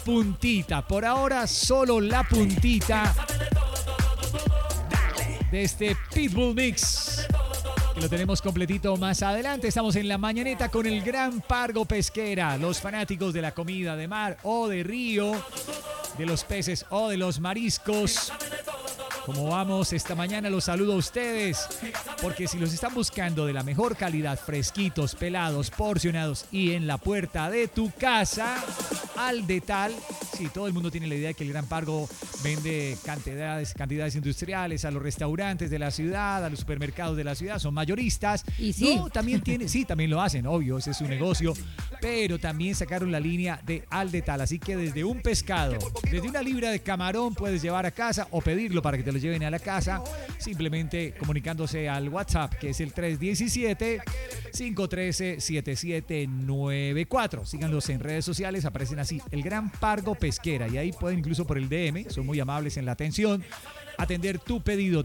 puntita. Por ahora, solo la puntita de este Pitbull Mix, que lo tenemos completito más adelante. Estamos en la mañaneta con el Gran Pargo Pesquera. Los fanáticos de la comida de mar o de río, de los peces o de los mariscos. ¿Cómo vamos esta mañana? Los saludo a ustedes, porque si los están buscando de la mejor calidad, fresquitos, pelados, porcionados y en la puerta de tu casa, al Detal. Sí, todo el mundo tiene la idea de que el Gran Pargo vende cantidades industriales a los restaurantes de la ciudad, a los supermercados de la ciudad, son mayoristas. Y sí. No, también también lo hacen, obvio, ese es su negocio, pero también sacaron la línea de Al Detal, así que desde un pescado, desde una libra de camarón puedes llevar a casa o pedirlo para que te lo lleven a la casa, simplemente comunicándose al WhatsApp, que es el 317-513-7794. Síganlos en redes sociales, aparecen así, el Gran Pargo Pesquera, y ahí pueden incluso por el DM, son muy amables en la atención, atender tu pedido.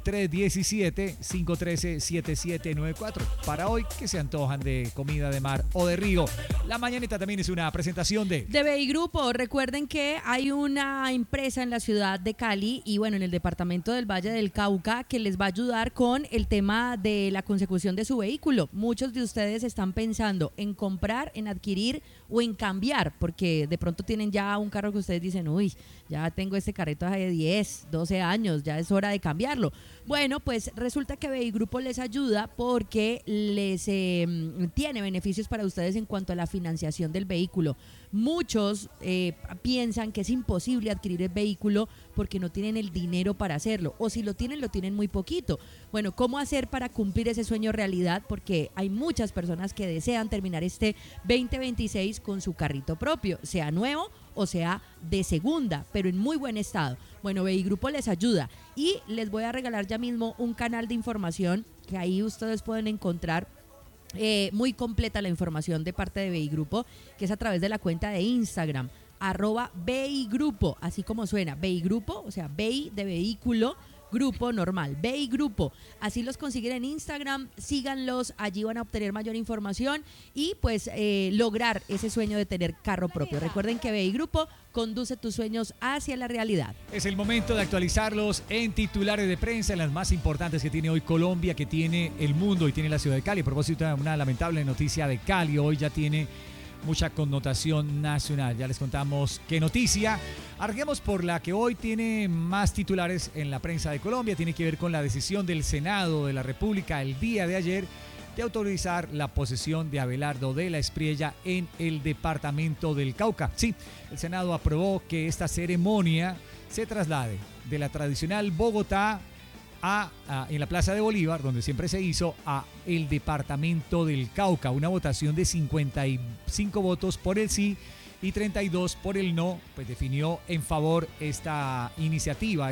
317-513-7794. Para hoy, que se antojan de comida de mar o de río. La mañanita también es una presentación de BI Grupo. Recuerden que hay una empresa en la ciudad de Cali y bueno, en el departamento del Valle del Cauca, que les va a ayudar con el tema de la consecución de su vehículo. Muchos de ustedes están pensando en comprar, en adquirir o en cambiar, porque de pronto tienen ya un carro que ustedes dicen, uy, ya tengo este carrito hace 10, 12 años, ya es hora de cambiarlo. Bueno, pues resulta que BI Grupo les ayuda porque les tiene beneficios para ustedes en cuanto a la financiación del vehículo. Muchos piensan que es imposible adquirir el vehículo porque no tienen el dinero para hacerlo, o si lo tienen muy poquito. Bueno, ¿cómo hacer para cumplir ese sueño realidad? Porque hay muchas personas que desean terminar este 2026 con su carrito propio, sea nuevo o sea de segunda, pero en muy buen estado. Bueno, BI Grupo les ayuda y les voy a regalar ya mismo un canal de información que ahí ustedes pueden encontrar muy completa la información de parte de BI Grupo, que es a través de la cuenta de Instagram, @BI Grupo, así como suena, BI Grupo, o sea, BI de vehículo, Grupo normal, BI Grupo. Así los consiguen en Instagram, síganlos, allí van a obtener mayor información y pues lograr ese sueño de tener carro propio. Recuerden que BI Grupo conduce tus sueños hacia la realidad. Es el momento de actualizarlos en titulares de prensa, en las más importantes que tiene hoy Colombia, que tiene el mundo y tiene la ciudad de Cali. A propósito de una lamentable noticia de Cali, hoy ya tiene mucha connotación nacional. Ya les contamos qué noticia. Arranquemos por la que hoy tiene más titulares en la prensa de Colombia. Tiene que ver con la decisión del Senado de la República el día de ayer de autorizar la posesión de Abelardo de la Espriella en el departamento del Cauca. Sí, el Senado aprobó que esta ceremonia se traslade de la tradicional Bogotá en la Plaza de Bolívar, donde siempre se hizo, a el departamento del Cauca. Una votación de 55 votos por el sí y 32 por el no, pues definió en favor esta iniciativa,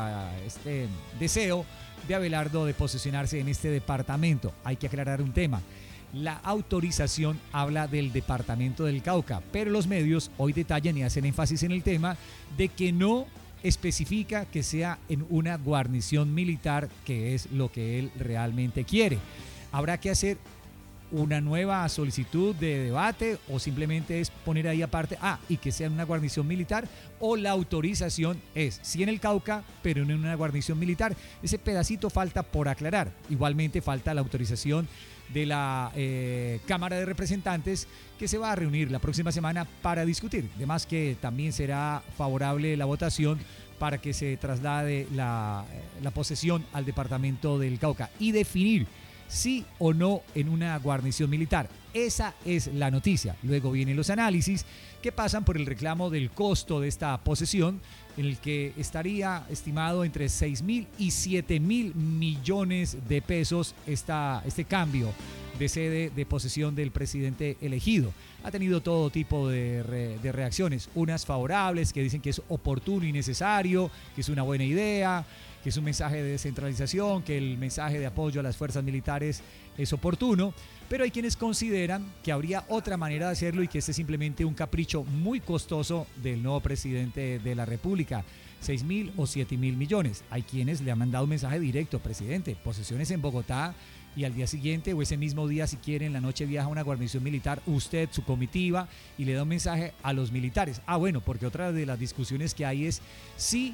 este deseo de Abelardo de posesionarse en este departamento. Hay que aclarar un tema. La autorización habla del departamento del Cauca, pero los medios hoy detallan y hacen énfasis en el tema de que no especifica que sea en una guarnición militar, que es lo que él realmente quiere. Habrá que hacer una nueva solicitud de debate o simplemente es poner ahí aparte, y que sea en una guarnición militar, o la autorización es sí en el Cauca, pero no en una guarnición militar. Ese pedacito falta por aclarar. Igualmente falta la autorización de la Cámara de Representantes, que se va a reunir la próxima semana para discutir. Además que también será favorable la votación para que se traslade la posesión al departamento del Cauca y definir sí o no en una guarnición militar. Esa es la noticia. Luego vienen los análisis que pasan por el reclamo del costo de esta posesión, en el que estaría estimado entre 6.000 y 7.000 millones de pesos este cambio de sede de posesión del presidente elegido. Ha tenido todo tipo de reacciones, unas favorables que dicen que es oportuno y necesario, que es una buena idea, que es un mensaje de descentralización, que el mensaje de apoyo a las fuerzas militares es oportuno, pero hay quienes consideran que habría otra manera de hacerlo y que este es simplemente un capricho muy costoso del nuevo presidente de la República. 6.000 o 7.000 millones. Hay quienes le han mandado un mensaje directo: presidente, posesiones en Bogotá y al día siguiente o ese mismo día, si quiere, en la noche viaja a una guarnición militar, usted, su comitiva, y le da un mensaje a los militares. Ah, bueno, porque otra de las discusiones que hay es si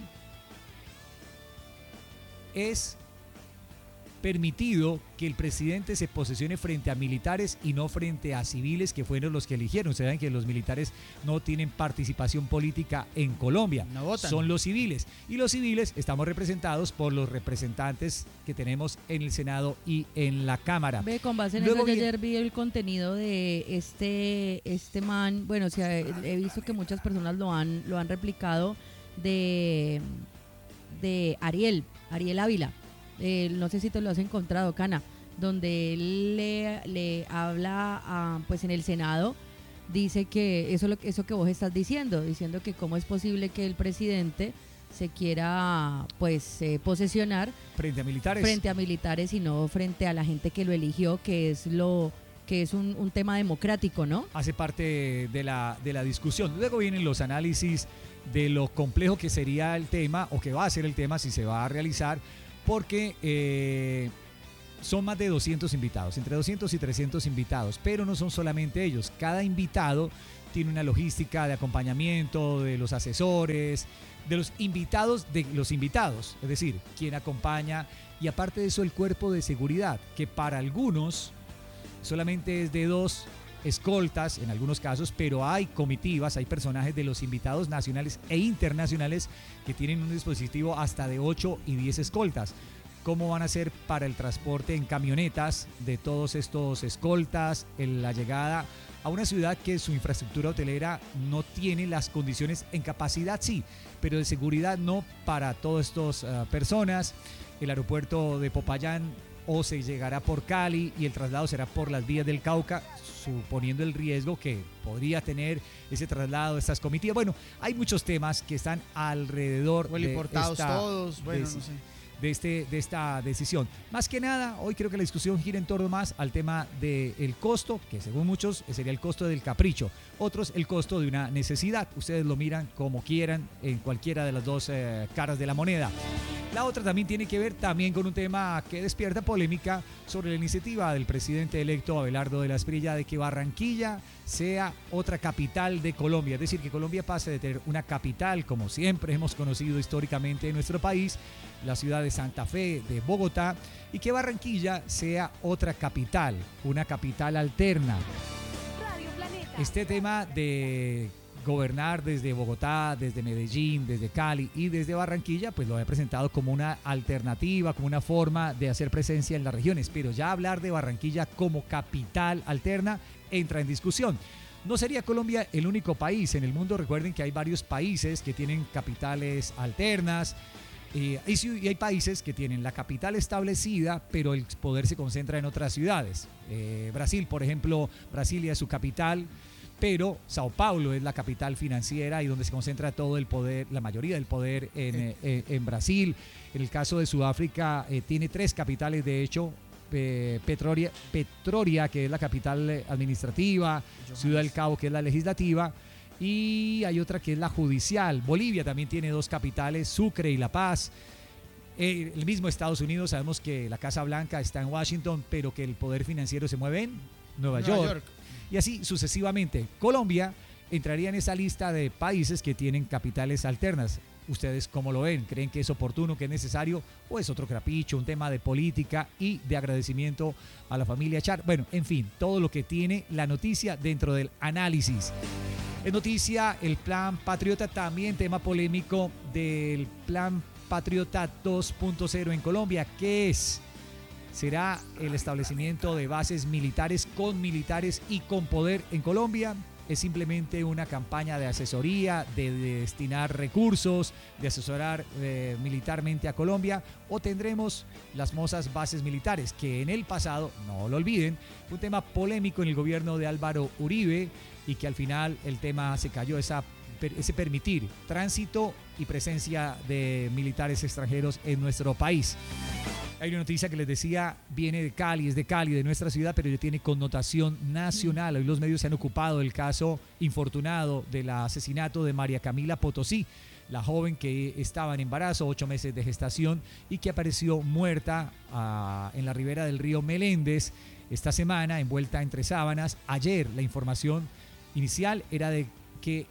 es permitido que el presidente se posesione frente a militares y no frente a civiles que fueron los que eligieron. Ustedes saben que los militares no tienen participación política en Colombia, no votan. Son los civiles. Y los civiles estamos representados por los representantes que tenemos en el Senado y en la Cámara. Ve, con base en eso, ayer vi el contenido de este man, bueno, o sea, he visto que muchas personas lo han replicado de Ariel Ávila. No sé si te lo has encontrado, Cana, donde él le habla pues en el Senado, dice que eso que vos estás diciendo que cómo es posible que el presidente se quiera pues posesionar frente a militares y no frente a la gente que lo eligió, que es un tema democrático, ¿no? Hace parte de la discusión. Luego vienen los análisis de lo complejo que sería el tema, o que va a ser el tema si se va a realizar, porque son más de 200 invitados, entre 200 y 300 invitados, pero no son solamente ellos. Cada invitado tiene una logística de acompañamiento de los asesores, de los invitados, es decir, quien acompaña, y aparte de eso el cuerpo de seguridad, que para algunos solamente es de 2 escoltas en algunos casos, pero hay comitivas, hay personajes de los invitados nacionales e internacionales que tienen un dispositivo hasta de 8 y 10 escoltas. ¿Cómo van a ser para el transporte en camionetas de todos estos escoltas, en la llegada a una ciudad que su infraestructura hotelera no tiene las condiciones, en capacidad sí, pero de seguridad no para todas estas personas? El aeropuerto de Popayán o se llegará por Cali y el traslado será por las vías del Cauca, suponiendo el riesgo que podría tener ese traslado de estas comitivas. Bueno, hay muchos temas que están alrededor de esta decisión. Más que nada, hoy creo que la discusión gira en torno más al tema del costo, que según muchos sería el costo del capricho, otros el costo de una necesidad. Ustedes lo miran como quieran, en cualquiera de las dos caras de la moneda. La otra también tiene que ver también con un tema que despierta polémica sobre la iniciativa del presidente electo Abelardo de la Espriella de que Barranquilla sea otra capital de Colombia, es decir, que Colombia pase de tener una capital, como siempre hemos conocido históricamente en nuestro país, la ciudad de Santa Fe, de Bogotá, y que Barranquilla sea otra capital, una capital alterna. Este tema de gobernar desde Bogotá, desde Medellín, desde Cali y desde Barranquilla, pues lo he presentado como una alternativa, como una forma de hacer presencia en las regiones, pero ya hablar de Barranquilla como capital alterna entra en discusión. No sería Colombia el único país en el mundo. Recuerden que hay varios países que tienen capitales alternas, y hay países que tienen la capital establecida, pero el poder se concentra en otras ciudades. Brasil, por ejemplo, Brasilia es su capital, pero Sao Paulo es la capital financiera y donde se concentra todo el poder, la mayoría del poder en Brasil. En el caso de Sudáfrica tiene 3 capitales, de hecho, Pretoria, que es la capital administrativa, Ciudad del Cabo, que es la legislativa, y hay otra que es la judicial. Bolivia también tiene 2 capitales, Sucre y La Paz. El mismo Estados Unidos, sabemos que la Casa Blanca está en Washington, pero que el poder financiero se mueve en Nueva York. Y así sucesivamente. Colombia entraría en esa lista de países que tienen capitales alternas. ¿Ustedes cómo lo ven? ¿Creen que es oportuno, que es necesario? ¿O es otro capricho, un tema de política y de agradecimiento a la familia Char? Bueno, en fin, todo lo que tiene la noticia dentro del análisis. Es noticia el Plan Patriota, también tema polémico del Plan Patriota 2.0 en Colombia. ¿Qué es? ¿Será el establecimiento de bases militares y con poder en Colombia? ¿Es simplemente una campaña de asesoría, de destinar recursos, de asesorar militarmente a Colombia? ¿O tendremos las famosas bases militares, que en el pasado, no lo olviden, fue un tema polémico en el gobierno de Álvaro Uribe y que al final el tema se cayó, ese permitir tránsito y presencia de militares extranjeros en nuestro país? Hay una noticia que les decía, viene de Cali, es de Cali, de nuestra ciudad, pero ya tiene connotación nacional. Hoy los medios se han ocupado del caso infortunado del asesinato de María Camila Potosí, la joven que estaba en embarazo, 8 meses de gestación, y que apareció muerta en la ribera del río Meléndez esta semana, envuelta entre sábanas. Ayer la información inicial era de que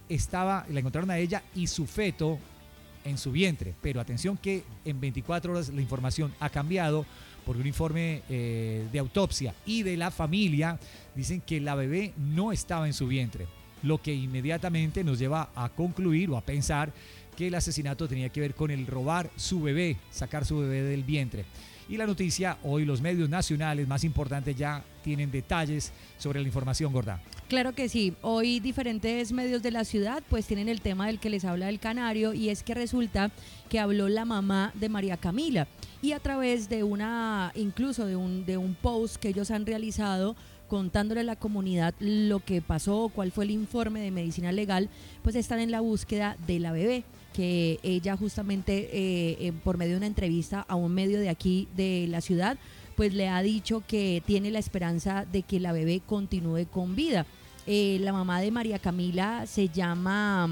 la encontraron a ella y su feto en su vientre, pero atención que en 24 horas la información ha cambiado porque un informe de autopsia y de la familia dicen que la bebé no estaba en su vientre, lo que inmediatamente nos lleva a concluir o a pensar que el asesinato tenía que ver con el robar su bebé, sacar su bebé del vientre. Y la noticia, hoy los medios nacionales más importantes ya tienen detalles sobre la información, Gorda. Claro que sí, hoy diferentes medios de la ciudad pues tienen el tema del que les habla el Canario, y es que resulta que habló la mamá de María Camila, y a través de incluso de un post que ellos han realizado contándole a la comunidad lo que pasó, cuál fue el informe de medicina legal, pues están en la búsqueda de la bebé, que ella justamente por medio de una entrevista a un medio de aquí de la ciudad, pues le ha dicho que tiene la esperanza de que la bebé continúe con vida. La mamá de María Camila se llama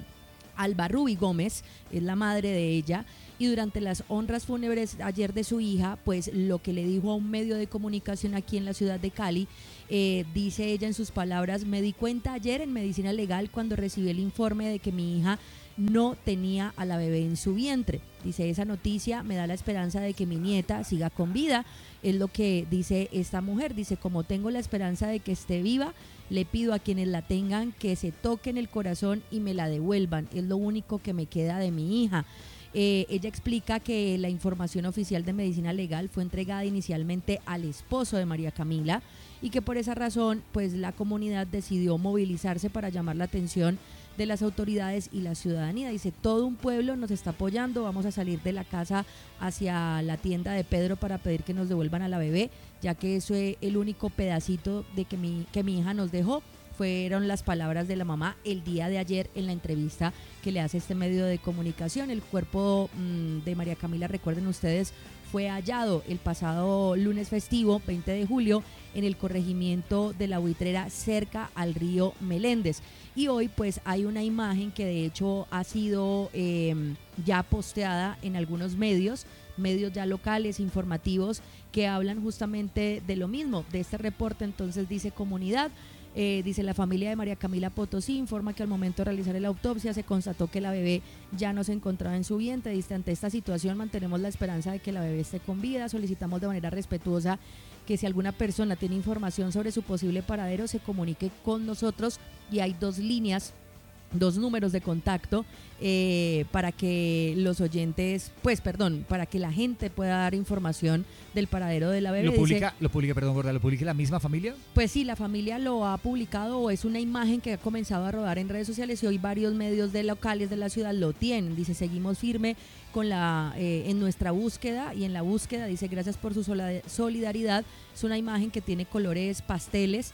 Alba Ruby Gómez, es la madre de ella, y durante las honras fúnebres ayer de su hija, pues lo que le dijo a un medio de comunicación aquí en la ciudad de Cali, dice ella en sus palabras: me di cuenta ayer en medicina legal cuando recibí el informe de que mi hija no tenía a la bebé en su vientre. Dice, esa noticia me da la esperanza de que mi nieta siga con vida, es lo que dice esta mujer. Dice, como tengo la esperanza de que esté viva, le pido a quienes la tengan que se toquen el corazón y me la devuelvan, es lo único que me queda de mi hija. Ella explica que la información oficial de medicina legal fue entregada inicialmente al esposo de María Camila y que por esa razón pues la comunidad decidió movilizarse para llamar la atención de las autoridades y la ciudadanía. Dice, todo un pueblo nos está apoyando, vamos a salir de la casa hacia la tienda de Pedro para pedir que nos devuelvan a la bebé, ya que eso es el único pedacito de que mi hija nos dejó. Fueron las palabras de la mamá el día de ayer en la entrevista que le hace este medio de comunicación. El cuerpo de María Camila, recuerden ustedes, fue hallado el pasado lunes festivo, 20 de julio, en el corregimiento de La Buitrera, cerca al río Meléndez. Y hoy pues hay una imagen que de hecho ha sido ya posteada en algunos medios ya locales, informativos, que hablan justamente de lo mismo, de este reporte. Entonces dice comunidad. Dice, la familia de María Camila Potosí informa que al momento de realizar la autopsia se constató que la bebé ya no se encontraba en su vientre. Dice, ante esta situación mantenemos la esperanza de que la bebé esté con vida. Solicitamos de manera respetuosa que si alguna persona tiene información sobre su posible paradero se comunique con nosotros, y hay dos números de contacto para que los oyentes, para que la gente pueda dar información del paradero de la bebé. ¿Lo publica la misma familia? Pues sí, la familia lo ha publicado, o es una imagen que ha comenzado a rodar en redes sociales, y hoy varios medios locales de la ciudad lo tienen. Dice, seguimos firme con en nuestra búsqueda, y en la búsqueda, dice, gracias por su solidaridad. Es una imagen que tiene colores pasteles,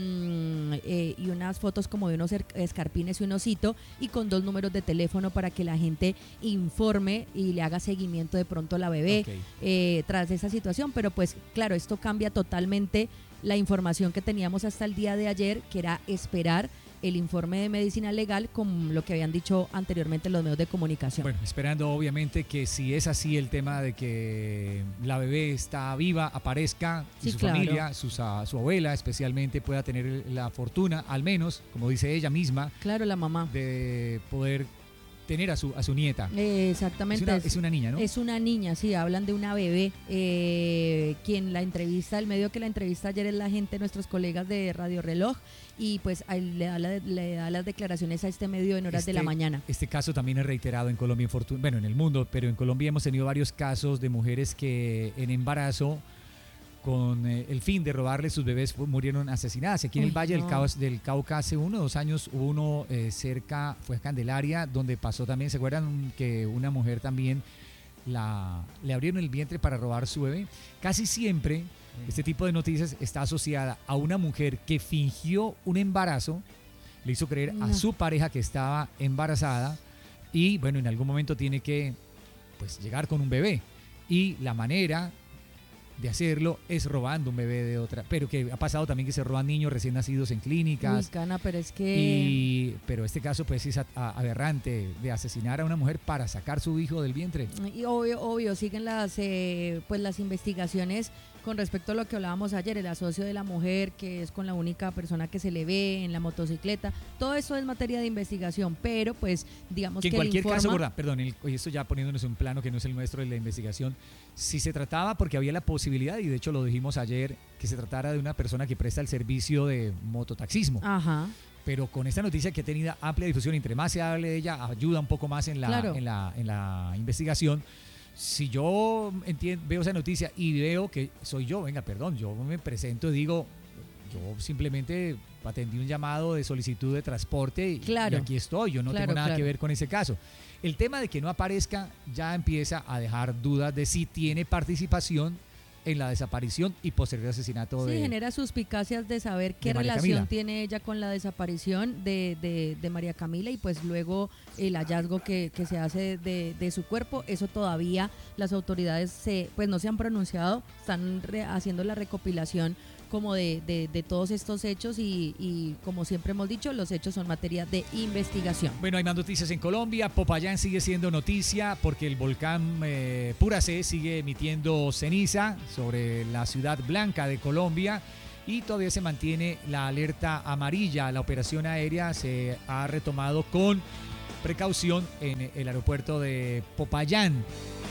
y unas fotos como de unos escarpines y un osito, y con 2 números de teléfono para que la gente informe y le haga seguimiento de pronto a la bebé. Tras esa situación. Pero pues claro, esto cambia totalmente la información que teníamos hasta el día de ayer, que era esperar el informe de medicina legal, con lo que habían dicho anteriormente los medios de comunicación. Bueno, esperando obviamente que si es así el tema de que la bebé está viva, aparezca, y su familia, su abuela especialmente, pueda tener la fortuna, al menos, como dice ella misma, claro, la mamá, de poder tener a su nieta. Exactamente. Es una niña, ¿no? Es una niña, sí, hablan de una bebé. Quien la entrevista, el medio que la entrevista ayer es la gente, nuestros colegas de Radio Reloj, y pues le da las declaraciones a este medio en horas de la mañana. Este caso también es reiterado en Colombia, en el mundo, pero en Colombia hemos tenido varios casos de mujeres que en embarazo, con el fin de robarle sus bebés, murieron asesinadas. Aquí en el Valle del Cauca hace 1 o 2 años hubo uno cerca, fue Candelaria, donde pasó también, ¿se acuerdan que una mujer también le abrieron el vientre para robar su bebé? Casi siempre este tipo de noticias está asociada a una mujer que fingió un embarazo, le hizo creer a su pareja que estaba embarazada, y bueno, en algún momento tiene que pues llegar con un bebé. y la manera de hacerlo es robando un bebé de otra, pero que ha pasado también que se roban niños recién nacidos en clínicas. Uy, Cana, pero es que... Pero este caso pues es aberrante, de asesinar a una mujer para sacar su hijo del vientre. Y obvio, siguen las investigaciones con respecto a lo que hablábamos ayer, el asocio de la mujer, que es con la única persona que se le ve en la motocicleta. Todo eso es materia de investigación, pero pues digamos que en que cualquier caso, gorda, perdón, esto ya poniéndonos en un plano que no es el nuestro de la investigación, si se trataba, porque había la posibilidad, y de hecho lo dijimos ayer, que se tratara de una persona que presta el servicio de mototaxismo. Ajá. Pero con esta noticia que ha tenido amplia difusión, entre más se hable de ella, ayuda un poco más en la investigación. Si yo veo esa noticia y veo que soy yo, yo me presento y digo, yo simplemente atendí un llamado de solicitud de transporte y aquí estoy, yo no tengo nada que ver con ese caso. El tema de que no aparezca ya empieza a dejar dudas de si tiene participación en la desaparición y posterior asesinato de... Sí, genera suspicacias de saber qué relación tiene ella con la desaparición de María Camila y pues luego el hallazgo que se hace de su cuerpo. Eso todavía las autoridades pues no se han pronunciado, están haciendo la recopilación como de todos estos hechos y como siempre hemos dicho, los hechos son materia de investigación. Bueno, hay más noticias en Colombia. Popayán sigue siendo noticia porque el volcán Puracé sigue emitiendo ceniza sobre la ciudad blanca de Colombia y todavía se mantiene la alerta amarilla. La operación aérea se ha retomado con precaución en el aeropuerto de Popayán.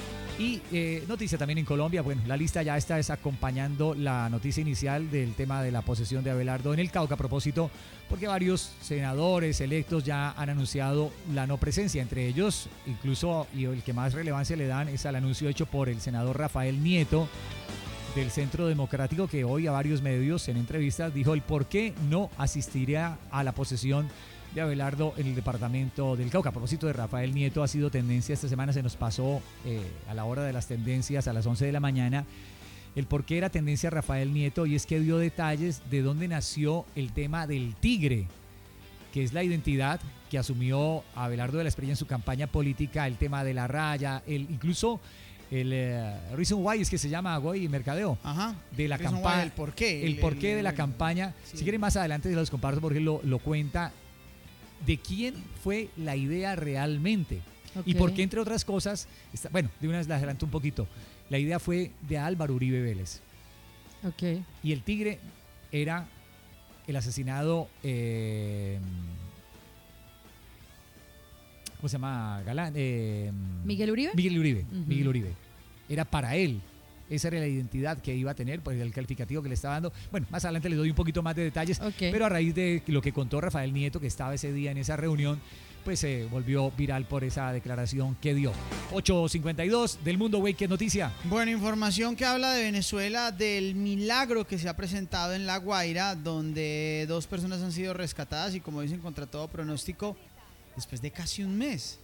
Y noticia también en Colombia, bueno, la lista ya está acompañando la noticia inicial del tema de la posesión de Abelardo en el Cauca, a propósito, porque varios senadores electos ya han anunciado la no presencia, entre ellos, incluso, y el que más relevancia le dan es al anuncio hecho por el senador Rafael Nieto del Centro Democrático, que hoy a varios medios en entrevistas dijo el por qué no asistiría a la posesión de Abelardo en el departamento del Cauca. A propósito de Rafael Nieto, ha sido tendencia esta semana, se nos pasó a la hora de las tendencias a las 11 de la mañana, el por qué era tendencia Rafael Nieto, y es que dio detalles de dónde nació el tema del tigre, que es la identidad que asumió Abelardo de la Espriella en su campaña política, el tema de la raya, incluso el reason why es que se llama güey mercadeo. Ajá. De la campaña, el porqué. El porqué de la campaña. Sí. Si quieren más adelante se los comparto porque lo cuenta. De quién fue la idea realmente. Y por qué, entre otras cosas, de una vez la adelanto un poquito, la idea fue de Álvaro Uribe Vélez. Y el tigre era el asesinado, ¿cómo se llama? Galán. ¿Miguel Uribe? Miguel Uribe. Miguel Uribe. Era para él. Esa era la identidad que iba a tener, pues el calificativo que le estaba dando. Bueno, más adelante les doy un poquito más de detalles, pero a raíz de lo que contó Rafael Nieto, que estaba ese día en esa reunión, pues se volvió viral por esa declaración que dio. 8:52 del Mundo, güey, ¿qué noticia? Bueno, información que habla de Venezuela, del milagro que se ha presentado en La Guaira, donde 2 personas han sido rescatadas y, como dicen, contra todo pronóstico, después de casi un mes,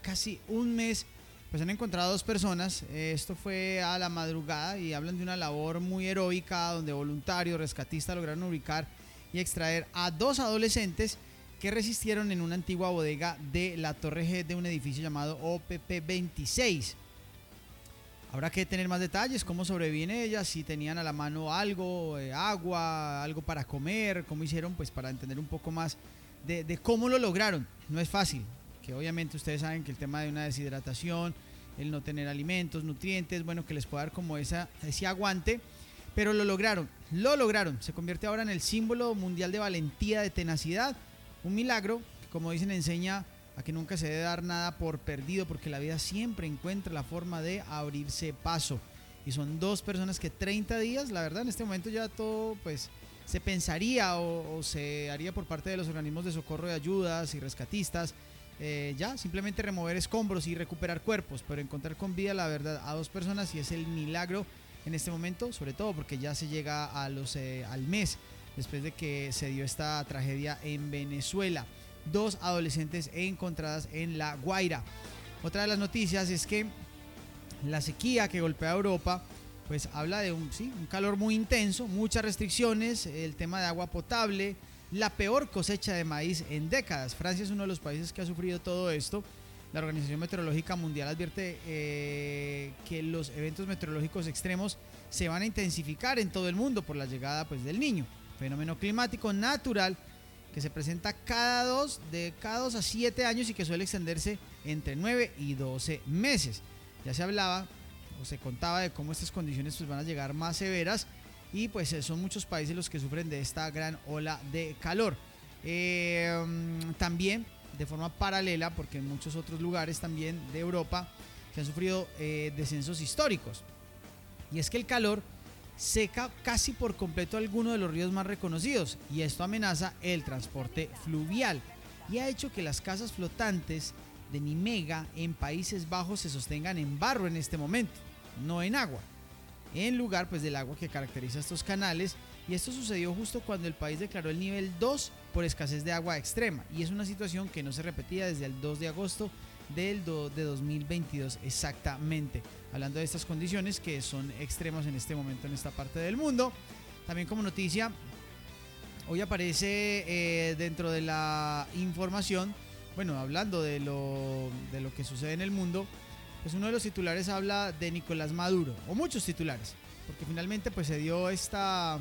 pues han encontrado 2 personas. Esto fue a la madrugada y hablan de una labor muy heroica donde voluntarios, rescatistas lograron ubicar y extraer a 2 adolescentes que resistieron en una antigua bodega de la Torre G de un edificio llamado OPP 26. Habrá que tener más detalles, cómo sobreviven ellas, si tenían a la mano algo, agua, algo para comer, cómo hicieron, pues para entender un poco más de cómo lo lograron. No es fácil. Que obviamente ustedes saben que el tema de una deshidratación, el no tener alimentos, nutrientes, bueno, que les pueda dar como ese aguante, pero lo lograron, se convierte ahora en el símbolo mundial de valentía, de tenacidad, un milagro que, como dicen, enseña a que nunca se debe dar nada por perdido, porque la vida siempre encuentra la forma de abrirse paso, y son 2 personas que 30 días, la verdad en este momento ya todo pues se pensaría o se haría por parte de los organismos de socorro de ayudas y rescatistas, ya simplemente remover escombros y recuperar cuerpos, pero encontrar con vida, la verdad, a 2 personas, y es el milagro en este momento, sobre todo porque ya se llega al mes después de que se dio esta tragedia en Venezuela. 2 adolescentes encontradas en La Guaira. Otra de las noticias es que la sequía que golpea a Europa pues habla de un calor muy intenso, muchas restricciones, el tema de agua potable, la peor cosecha de maíz en décadas. Francia es uno de los países que ha sufrido todo esto. La Organización Meteorológica Mundial advierte que los eventos meteorológicos extremos se van a intensificar en todo el mundo por la llegada pues, del Niño, fenómeno climático natural que se presenta cada 2 a 7 años y que suele extenderse entre 9 y 12 meses. Ya se hablaba o se contaba de cómo estas condiciones pues, van a llegar más severas y pues son muchos países los que sufren de esta gran ola de calor. También de forma paralela, porque en muchos otros lugares también de Europa se han sufrido descensos históricos. Y es que el calor seca casi por completo algunos de los ríos más reconocidos y esto amenaza el transporte fluvial y ha hecho que las casas flotantes de Nimega en Países Bajos se sostengan en barro en este momento, no en agua, en lugar pues del agua que caracteriza estos canales, y esto sucedió justo cuando el país declaró el nivel 2 por escasez de agua extrema y es una situación que no se repetía desde el 2 de agosto de 2022 exactamente, hablando de estas condiciones que son extremas en este momento en esta parte del mundo. También como noticia, hoy aparece dentro de la información, bueno, hablando de lo que sucede en el mundo, pues uno de los titulares habla de Nicolás Maduro, o muchos titulares, porque finalmente pues se dio esta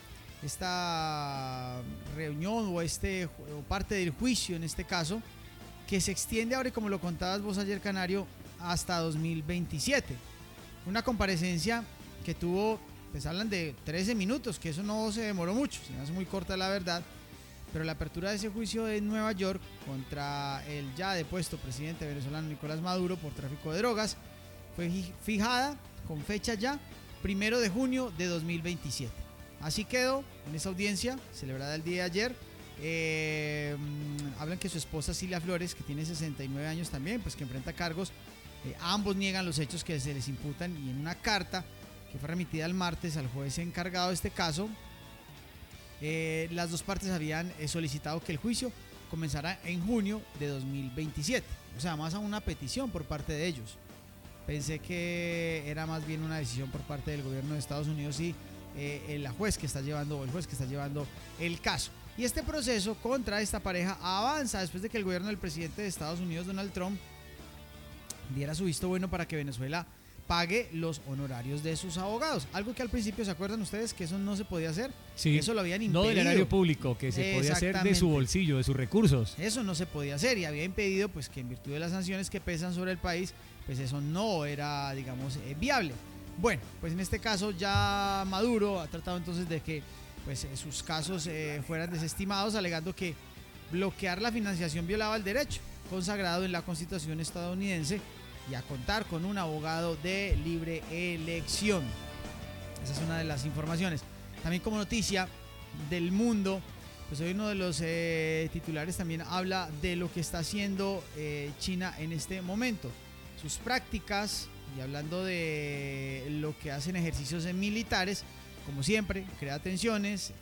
reunión o parte del juicio en este caso, que se extiende ahora, y como lo contabas vos ayer, Canario, hasta 2027. Una comparecencia que tuvo, pues hablan de 13 minutos, que eso no se demoró mucho, se me hace muy corta la verdad, pero la apertura de ese juicio en Nueva York contra el ya depuesto presidente venezolano Nicolás Maduro por tráfico de drogas fue fijada con fecha ya 1 de junio de 2027. Así quedó en esa audiencia celebrada el día de ayer. Hablan que su esposa Cilia Flores, que tiene 69 años también, pues que enfrenta cargos, ambos niegan los hechos que se les imputan, y en una carta que fue remitida el martes al juez encargado de este caso, las dos partes habían solicitado que el juicio comenzara en junio de 2027, o sea, más a una petición por parte de ellos. Pensé que era más bien una decisión por parte del gobierno de Estados Unidos y el juez que está llevando el caso. Y este proceso contra esta pareja avanza después de que el gobierno del presidente de Estados Unidos, Donald Trump, diera su visto bueno para que Venezuela pague los honorarios de sus abogados. Algo que al principio, ¿se acuerdan ustedes que eso no se podía hacer? Sí, eso lo habían impedido. No del erario público, que se podía hacer de su bolsillo, de sus recursos. Eso no se podía hacer y había impedido pues que en virtud de las sanciones que pesan sobre el país, pues eso no era, digamos, viable. Bueno, pues en este caso ya Maduro ha tratado entonces de que pues sus casos fueran desestimados, alegando que bloquear la financiación violaba el derecho consagrado en la Constitución estadounidense y a contar con un abogado de libre elección. Esa es una de las informaciones. También como noticia del mundo, pues hoy uno de los titulares también habla de lo que está haciendo China en este momento, sus prácticas, y hablando de lo que hacen ejercicios militares. Como siempre, crea tensiones,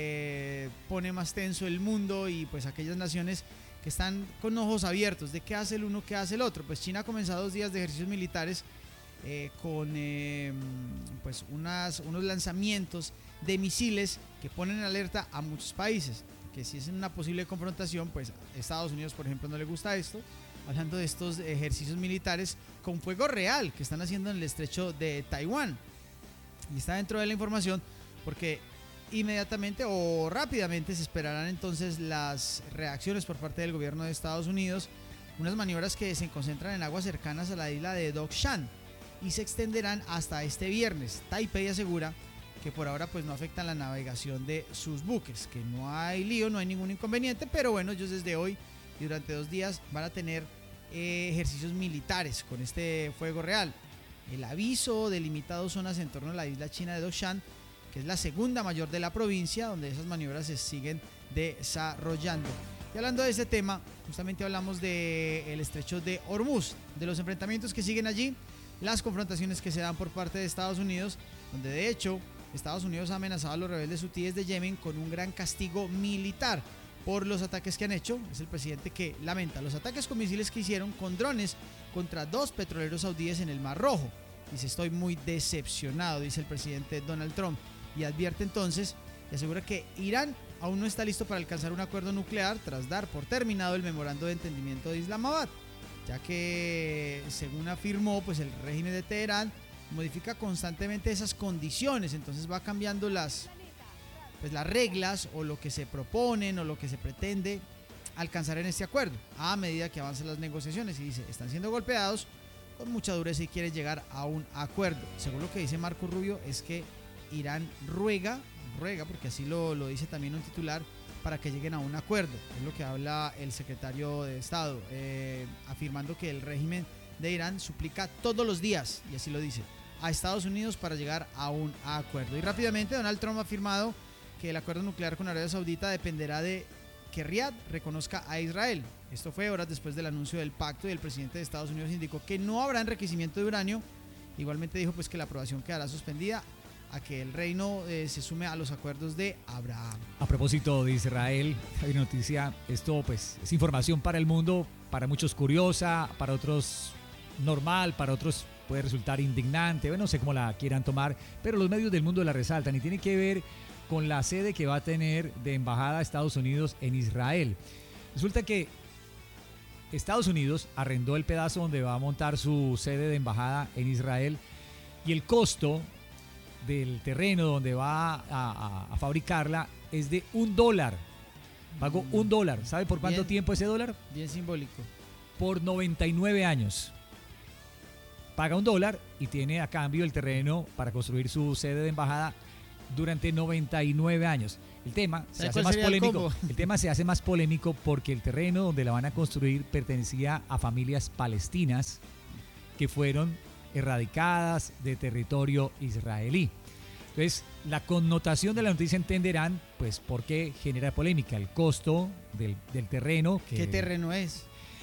pone más tenso el mundo y pues aquellas naciones que están con ojos abiertos de qué hace el uno, qué hace el otro. Pues China ha comenzado 2 días de ejercicios militares con pues unos lanzamientos de misiles que ponen en alerta a muchos países, que si es una posible confrontación, pues Estados Unidos, por ejemplo, no le gusta esto. Hablando de estos ejercicios militares con fuego real que están haciendo en el estrecho de Taiwán. Y está dentro de la información porque inmediatamente o rápidamente se esperarán entonces las reacciones por parte del gobierno de Estados Unidos, unas maniobras que se concentran en aguas cercanas a la isla de Dongshan y se extenderán hasta este viernes. Taipei asegura que por ahora pues no afectan la navegación de sus buques, que no hay lío, no hay ningún inconveniente, pero bueno, ellos desde hoy y durante 2 días van a tener ejercicios militares con este fuego real. El aviso delimitado zonas en torno a la isla china de Dongshan, que es la segunda mayor de la provincia, donde esas maniobras se siguen desarrollando. Y hablando de este tema, justamente hablamos del estrecho de Hormuz, de los enfrentamientos que siguen allí, las confrontaciones que se dan por parte de Estados Unidos, donde de hecho Estados Unidos ha amenazado a los rebeldes hutíes de Yemen con un gran castigo militar por los ataques que han hecho. Es el presidente que lamenta los ataques con misiles que hicieron con drones contra 2 petroleros saudíes en el Mar Rojo. Dice: estoy muy decepcionado, dice el presidente Donald Trump, y advierte entonces y asegura que Irán aún no está listo para alcanzar un acuerdo nuclear tras dar por terminado el memorando de entendimiento de Islamabad. ya que, según afirmó, pues el régimen de Teherán modifica constantemente esas condiciones, entonces va cambiando las reglas o lo que se proponen o lo que se pretende alcanzar en este acuerdo a medida que avanzan las negociaciones, y dice, están siendo golpeados con mucha dureza y quieren llegar a un acuerdo. Según lo que dice Marco Rubio, es que Irán ruega, porque así lo dice también un titular, para que lleguen a un acuerdo. Es lo que habla el secretario de Estado, afirmando que el régimen de Irán suplica todos los días, y así lo dice, a Estados Unidos para llegar a un acuerdo. Y rápidamente Donald Trump ha afirmado que el acuerdo nuclear con Arabia Saudita dependerá de que Riad reconozca a Israel. Esto fue horas después del anuncio del pacto, y el presidente de Estados Unidos indicó que no habrá enriquecimiento de uranio. Igualmente dijo pues que la aprobación quedará suspendida a que el reino se sume a los acuerdos de Abraham. A propósito de Israel, hay noticia, esto pues es información para el mundo, para muchos curiosa, para otros normal, para otros puede resultar indignante, bueno, no sé cómo la quieran tomar, pero los medios del mundo la resaltan, y tiene que ver con la sede que va a tener de embajada de Estados Unidos en Israel. Resulta que Estados Unidos arrendó el pedazo donde va a montar su sede de embajada en Israel, y el costo del terreno donde va a fabricarla es de $1. Pagó $1. ¿Sabe por cuánto tiempo ese dólar? Bien simbólico. Por 99 años. Paga $1 y tiene a cambio el terreno para construir su sede de embajada durante 99 años. El tema se hace más polémico. El tema se hace más polémico porque el terreno donde la van a construir pertenecía a familias palestinas que fueron erradicadas de territorio israelí. Entonces, la connotación de la noticia entenderán, pues, por qué genera polémica. El costo del terreno. ¿Qué terreno es?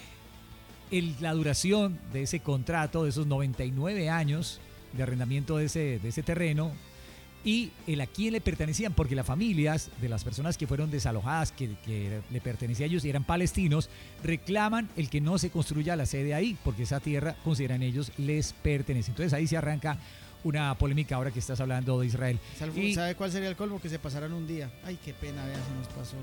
La duración de ese contrato, de esos 99 años de arrendamiento de ese terreno, y a quién le pertenecían, porque las familias de las personas que fueron desalojadas, que le pertenecía a ellos y eran palestinos, reclaman el que no se construya la sede ahí, porque esa tierra, consideran ellos, les pertenece. Entonces ahí se arranca una polémica ahora que estás hablando de Israel. ¿Sabe cuál sería el colmo? Que se pasaran un día. Ay, qué pena, vea, se nos pasó.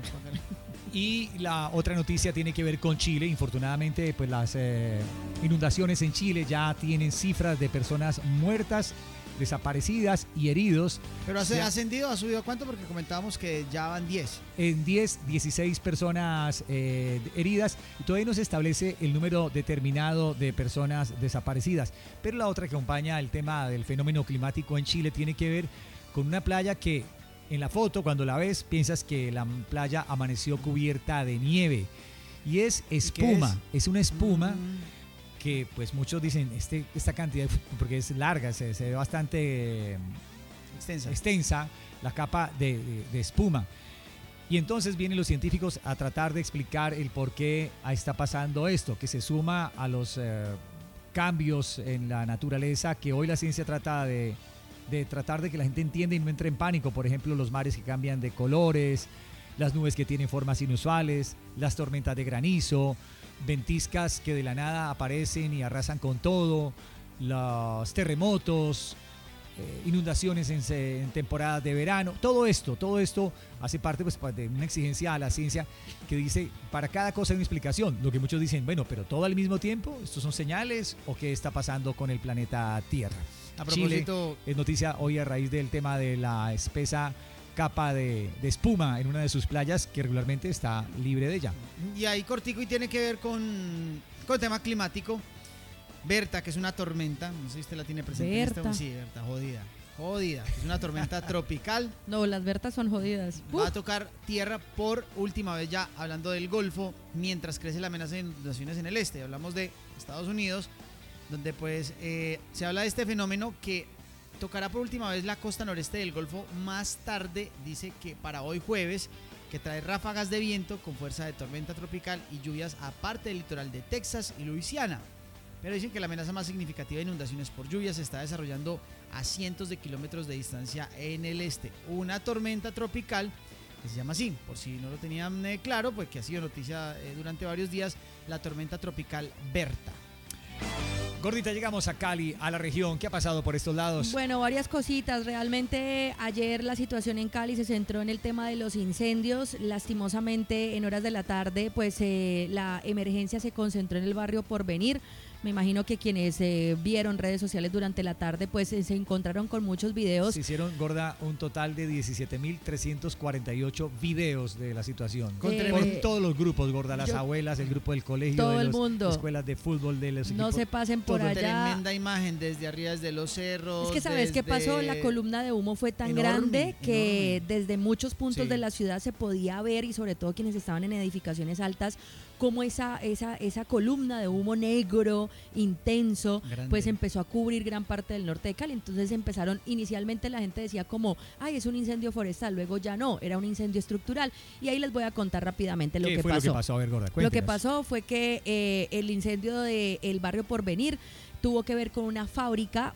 Y la otra noticia tiene que ver con Chile. Infortunadamente, pues las inundaciones en Chile ya tienen cifras de personas muertas, desaparecidas y heridos. Pero ha ascendido, ha subido a cuánto, porque comentábamos que ya van 10. En 16 personas heridas, y todavía no se establece el número determinado de personas desaparecidas. Pero la otra que acompaña el tema del fenómeno climático en Chile tiene que ver con una playa que en la foto, cuando la ves, piensas que la playa amaneció cubierta de nieve, y es espuma. Es una espuma que pues muchos dicen, esta cantidad, porque es larga, se ve bastante extensa la capa de espuma. Y entonces vienen los científicos a tratar de explicar el por qué está pasando esto, que se suma a los cambios en la naturaleza, que hoy la ciencia trata de tratar de que la gente entienda y no entre en pánico. Por ejemplo, los mares que cambian de colores, las nubes que tienen formas inusuales, las tormentas de granizo, ventiscas que de la nada aparecen y arrasan con todo, los terremotos, inundaciones en temporadas de verano. Todo esto hace parte pues de una exigencia a la ciencia que dice, para cada cosa hay una explicación. Lo que muchos dicen, bueno, pero todo al mismo tiempo, ¿estos son señales o qué está pasando con el planeta Tierra? A propósito, Chile es noticia hoy a raíz del tema de la espesa capa de espuma en una de sus playas, que regularmente está libre de ella. Y ahí cortico, y tiene que ver con el tema climático. Berta, que es una tormenta, no sé si usted la tiene presente. Berta. Sí, Berta, jodida. Es una tormenta tropical. No, las Bertas son jodidas. Va a tocar tierra por última vez ya, hablando del Golfo, mientras crece la amenaza de inundaciones en el este. Hablamos de Estados Unidos, donde pues se habla de este fenómeno que tocará por última vez la costa noreste del Golfo más tarde, dice que para hoy jueves, que trae ráfagas de viento con fuerza de tormenta tropical y lluvias aparte del litoral de Texas y Luisiana. Pero dicen que la amenaza más significativa de inundaciones por lluvias se está desarrollando a cientos de kilómetros de distancia en el este. Una tormenta tropical que se llama así, por si no lo tenían claro, pues que ha sido noticia durante varios días, la tormenta tropical Berta. Gordita, llegamos a Cali, a la región. ¿Qué ha pasado por estos lados? Bueno, varias cositas. Realmente ayer la situación en Cali se centró en el tema de los incendios. Lastimosamente, en horas de la tarde, pues la emergencia se concentró en el barrio Porvenir. Me imagino que quienes vieron redes sociales durante la tarde, pues se encontraron con muchos videos. Se hicieron, Gorda, un total de 17.348 videos de la situación. Por todos los grupos, Gorda, las abuelas, el grupo del colegio, todo de el mundo. Escuelas de fútbol, de los no equipos. se pasen por allá. Tremenda imagen desde arriba, desde los cerros. Es que ¿sabes qué pasó? La columna de humo fue tan grande que desde muchos puntos de la ciudad se podía ver, y sobre todo quienes estaban en edificaciones altas, como esa columna de humo negro, intenso, pues empezó a cubrir gran parte del norte de Cali. Entonces inicialmente la gente decía como, ay, es un incendio forestal, luego ya no, era un incendio estructural. Y ahí les voy a contar rápidamente lo que pasó. ¿Qué fue lo que pasó? A ver, Gorda, cuéntenos. Lo que pasó fue que el incendio del barrio Porvenir tuvo que ver con una fábrica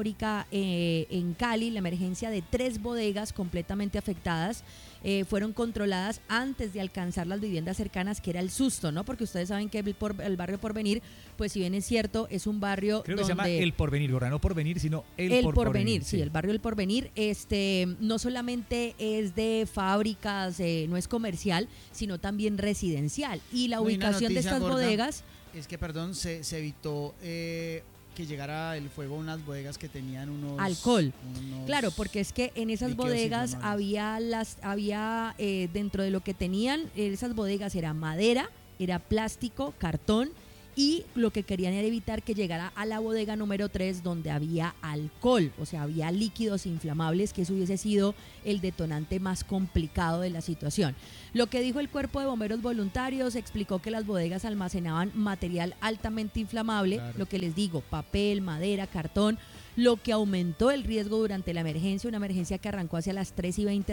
en Cali. La emergencia de 3 bodegas completamente afectadas fueron controladas antes de alcanzar las viviendas cercanas, que era el susto, ¿no? Porque ustedes saben que el barrio Porvenir, pues si bien es cierto, es un barrio Creo que donde se llama El Porvenir, Gorda, no Porvenir, sino El Porvenir, sí, el barrio El Porvenir, no solamente es de fábricas, no es comercial, sino también residencial. Y la ubicación de estas bodegas... Es que, perdón, se evitó que llegara el fuego a unas bodegas que tenían alcohol. Claro, porque es que en esas bodegas había dentro de lo que tenían esas bodegas era madera, era plástico, cartón, y lo que querían era evitar que llegara a la bodega número 3, donde había alcohol, o sea, había líquidos inflamables, que eso hubiese sido el detonante más complicado de la situación. Lo que dijo el Cuerpo de Bomberos Voluntarios, explicó que las bodegas almacenaban material altamente inflamable, lo que les digo, papel, madera, cartón, lo que aumentó el riesgo durante la emergencia, una emergencia que arrancó hacia las 3:20